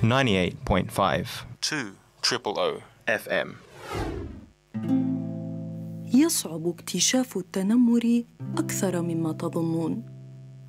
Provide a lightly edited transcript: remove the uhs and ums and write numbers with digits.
98.5 2 FM. يصعب اكتشاف التنمر أكثر مما تظنون.